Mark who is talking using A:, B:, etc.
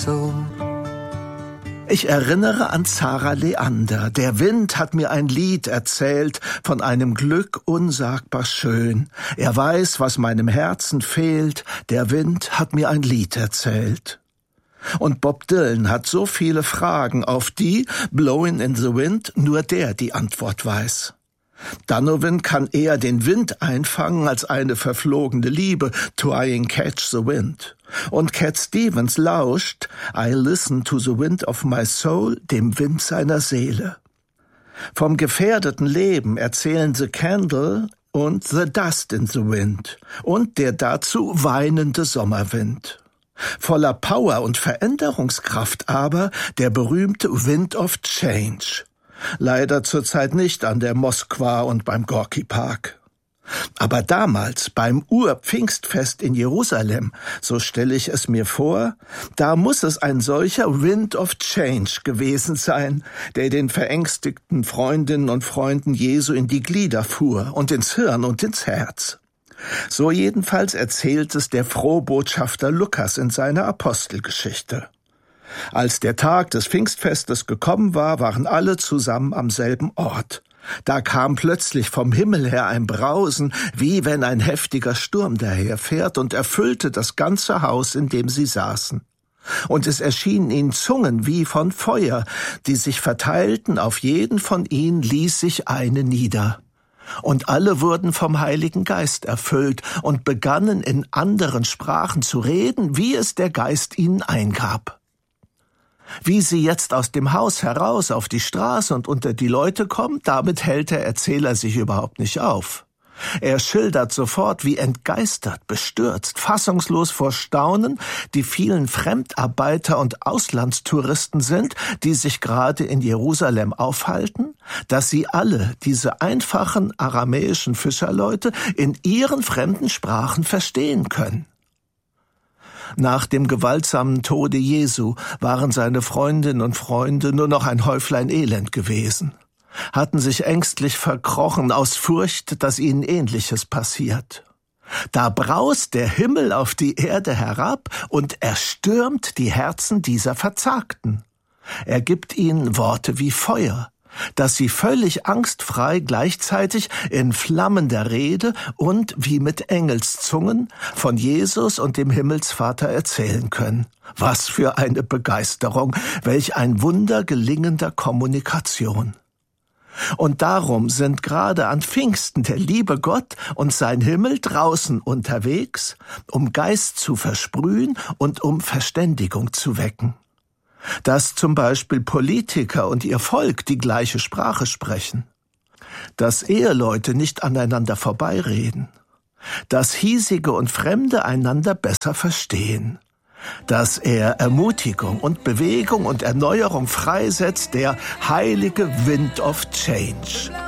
A: soul.
B: Ich erinnere an Zara Leander. Der Wind hat mir ein Lied erzählt von einem Glück unsagbar schön. Er weiß, was meinem Herzen fehlt. Der Wind hat mir ein Lied erzählt. Und Bob Dylan hat so viele Fragen, auf die, Blowin' in the Wind, nur der die Antwort weiß. Donovan kann eher den Wind einfangen als eine verflogene Liebe, Trying Catch the Wind. Und Cat Stevens lauscht, I listen to the wind of my soul, dem Wind seiner Seele. Vom gefährdeten Leben erzählen The Candle und The Dust in the Wind und der dazu weinende Sommerwind. Voller Power und Veränderungskraft aber der berühmte Wind of Change. Leider zurzeit nicht an der Moskwa und beim Gorki Park. Aber damals beim Urpfingstfest in Jerusalem, so stelle ich es mir vor, da muss es ein solcher Wind of Change gewesen sein, der den verängstigten Freundinnen und Freunden Jesu in die Glieder fuhr und ins Hirn und ins Herz. So jedenfalls erzählt es der Frohbotschafter Lukas in seiner Apostelgeschichte. Als der Tag des Pfingstfestes gekommen war, waren alle zusammen am selben Ort. Da kam plötzlich vom Himmel her ein Brausen, wie wenn ein heftiger Sturm daherfährt, und erfüllte das ganze Haus, in dem sie saßen. Und es erschienen ihnen Zungen wie von Feuer, die sich verteilten, auf jeden von ihnen ließ sich eine nieder. Und alle wurden vom Heiligen Geist erfüllt und begannen in anderen Sprachen zu reden, wie es der Geist ihnen eingab. Wie sie jetzt aus dem Haus heraus auf die Straße und unter die Leute kommt, damit hält der Erzähler sich überhaupt nicht auf. Er schildert sofort, wie entgeistert, bestürzt, fassungslos vor Staunen die vielen Fremdarbeiter und Auslandstouristen sind, die sich gerade in Jerusalem aufhalten, dass sie alle, diese einfachen aramäischen Fischerleute, in ihren fremden Sprachen verstehen können. Nach dem gewaltsamen Tode Jesu waren seine Freundinnen und Freunde nur noch ein Häuflein Elend gewesen, hatten sich ängstlich verkrochen aus Furcht, dass ihnen Ähnliches passiert. Da braust der Himmel auf die Erde herab und erstürmt die Herzen dieser Verzagten. Er gibt ihnen Worte wie Feuer, dass sie völlig angstfrei gleichzeitig in flammender Rede und wie mit Engelszungen von Jesus und dem Himmelsvater erzählen können. Was für eine Begeisterung, welch ein Wunder gelingender Kommunikation. Und darum sind gerade an Pfingsten der liebe Gott und sein Himmel draußen unterwegs, um Geist zu versprühen und um Verständigung zu wecken. Dass zum Beispiel Politiker und ihr Volk die gleiche Sprache sprechen, dass Eheleute nicht aneinander vorbeireden, dass Hiesige und Fremde einander besser verstehen, dass er Ermutigung und Bewegung und Erneuerung freisetzt, der heilige Wind of Change.